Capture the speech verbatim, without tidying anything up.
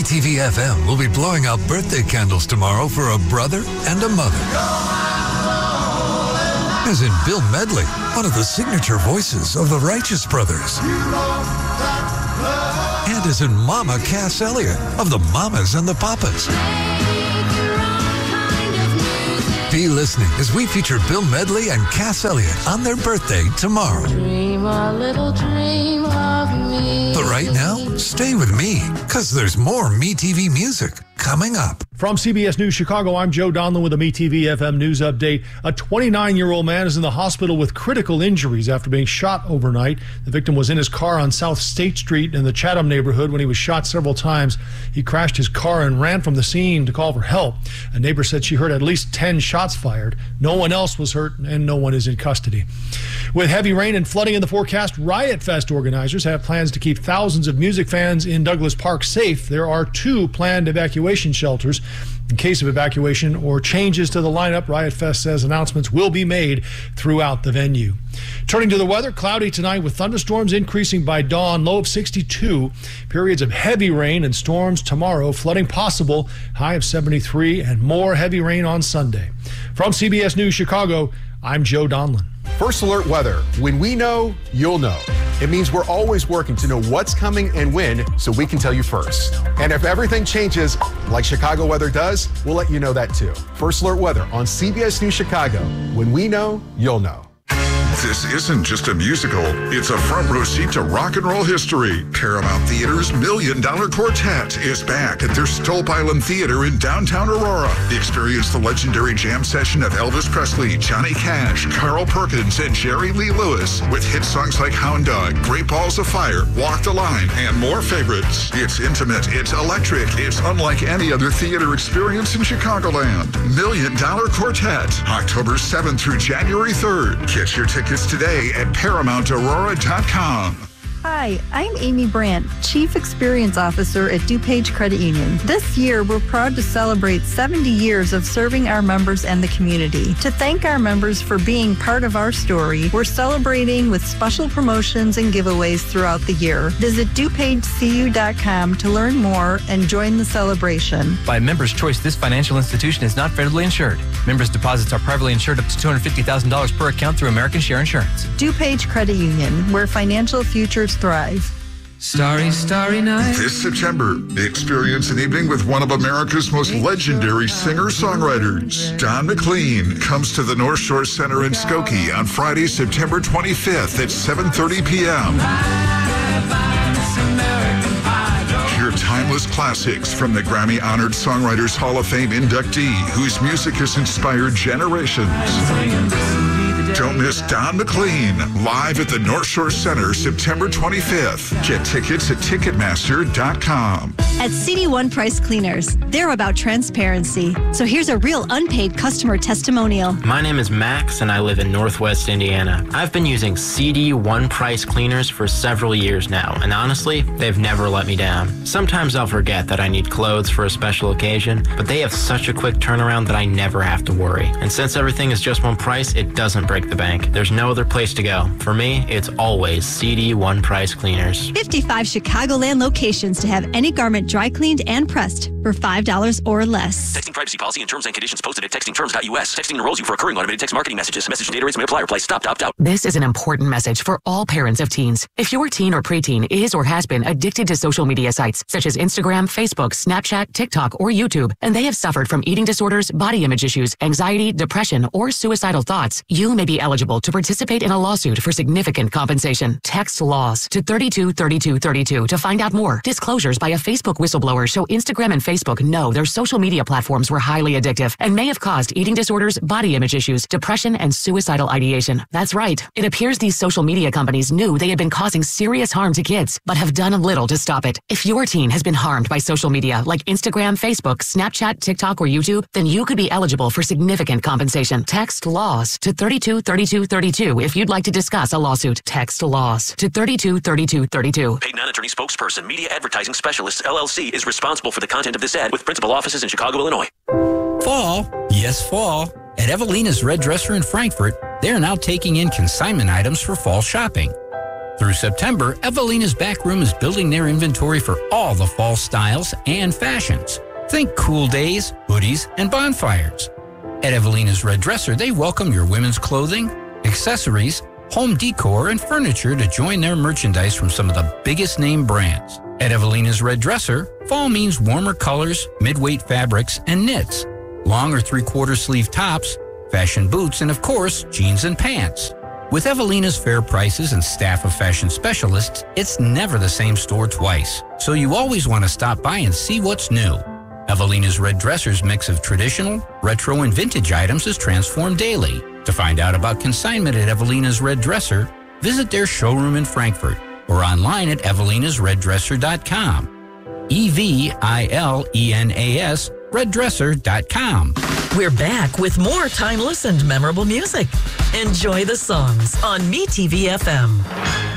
T V F M will be blowing out birthday candles tomorrow for a brother and a mother. As in Bill Medley, one of the signature voices of the Righteous Brothers. And as in Mama Cass Elliot of the Mamas and the Papas. Be listening as we feature Bill Medley and Cass Elliot on their birthday tomorrow. Dream a little dream of me. But right now, stay with me, because there's more MeTV music coming up. From C B S News Chicago, I'm Joe Donlin with a MeTV F M News Update. A twenty-nine-year-old man is in the hospital with critical injuries after being shot overnight. The victim was in his car on South State Street in the Chatham neighborhood when he was shot several times. He crashed his car and ran from the scene to call for help. A neighbor said she heard at least ten shots fired. No one else was hurt and no one is in custody. With heavy rain and flooding in the forecast, Riot Fest organizers have plans to keep thousands of music fans in Douglas Park safe. There are two planned evacuation shelters. In case of evacuation or changes to the lineup, Riot Fest says announcements will be made throughout the venue. Turning to the weather, cloudy tonight with thunderstorms increasing by dawn, low of sixty-two. Periods of heavy rain and storms tomorrow, flooding possible, high of seventy-three, and more heavy rain on Sunday. From C B S News Chicago, I'm Joe Donlin. First Alert Weather. When we know, you'll know. It means we're always working to know what's coming and when so we can tell you first. And if everything changes, like Chicago weather does, we'll let you know that too. First Alert Weather on C B S News Chicago. When we know, you'll know. This isn't just a musical. It's a front row seat to rock and roll history. Paramount Theater's Million Dollar Quartet is back at their Stolp Island Theater in downtown Aurora. Experience the legendary jam session of Elvis Presley, Johnny Cash, Carl Perkins, and Jerry Lee Lewis with hit songs like Hound Dog, Great Balls of Fire, Walk the Line, and more favorites. It's intimate, it's electric, it's unlike any other theater experience in Chicagoland. Million Dollar Quartet, October seventh through January third. Get your tickets today at paramount aurora dot com. Hi, I'm Amy Brandt, Chief Experience Officer at DuPage Credit Union. This year, we're proud to celebrate seventy years of serving our members and the community. To thank our members for being part of our story, we're celebrating with special promotions and giveaways throughout the year. Visit dupage c u dot com to learn more and join the celebration. By Members' Choice, this financial institution is not federally insured. Members' deposits are privately insured up to two hundred fifty thousand dollars per account through American Share Insurance. DuPage Credit Union, where financial futures thrive. Starry, starry night. This September, experience an evening with one of America's most legendary singer-songwriters. Don McLean comes to the North Shore Center in Skokie on Friday, September twenty-fifth at seven thirty p.m. Hear timeless classics from the Grammy-honored Songwriters Hall of Fame inductee, whose music has inspired generations. Don't miss Don McLean, live at the North Shore Center, September twenty-fifth. Get tickets at ticketmaster dot com. At C D One Price Cleaners, they're about transparency. So here's a real unpaid customer testimonial. My name is Max, and I live in Northwest Indiana. I've been using C D One Price Cleaners for several years now, and honestly, they've never let me down. Sometimes I'll forget that I need clothes for a special occasion, but they have such a quick turnaround that I never have to worry. And since everything is just one price, it doesn't break the bank. There's no other place to go. For me, it's always C D One Price Cleaners. fifty-five Chicagoland locations to have any garment dry cleaned and pressed for five dollars or less. Texting privacy policy and terms and conditions posted at texting terms dot u s. Texting enrolls you for recurring automated text marketing messages. Message and data rates may apply. Reply stop to opt out. This is an important message for all parents of teens. If your teen or preteen is or has been addicted to social media sites such as Instagram, Facebook, Snapchat, TikTok, or YouTube, and they have suffered from eating disorders, body image issues, anxiety, depression, or suicidal thoughts, you may be eligible to participate in a lawsuit for significant compensation. Text LAWS to thirty-two thirty-two thirty-two to find out more. Disclosures by a Facebook whistleblower show Instagram and Facebook know their social media platforms were highly addictive and may have caused eating disorders, body image issues, depression, and suicidal ideation. That's right. It appears these social media companies knew they had been causing serious harm to kids, but have done little to stop it. If your teen has been harmed by social media like Instagram, Facebook, Snapchat, TikTok, or YouTube, then you could be eligible for significant compensation. Text LAWS to thirty-two thirty-two thirty-two if you'd like to discuss a lawsuit. Text LAWS to thirty-two thirty-two thirty-two. Paid non-attorney spokesperson, Media Advertising Specialists, L L C, is responsible for the content of this ad with principal offices in Chicago, Illinois. Fall, yes, fall. At Evelina's Red Dresser in Frankfort, they are now taking in consignment items for fall shopping. Through September, Evelina's Back Room is building their inventory for all the fall styles and fashions. Think cool days, hoodies, and bonfires. At Evelina's Red Dresser, they welcome your women's clothing, accessories, home decor, and furniture to join their merchandise from some of the biggest name brands. At Evelina's Red Dresser, fall means warmer colors, mid-weight fabrics, and knits, long or three-quarter sleeve tops, fashion boots, and of course, jeans and pants. With Evelina's fair prices and staff of fashion specialists, it's never the same store twice, so you always want to stop by and see what's new. Evelina's Red Dresser's mix of traditional, retro, and vintage items is transformed daily. To find out about consignment at Evelina's Red Dresser, visit their showroom in Frankfort or online at evelinas red dresser dot com. E V I L E N A S red dresser dot com. We're back with more timeless and memorable music. Enjoy the songs on MeTV F M.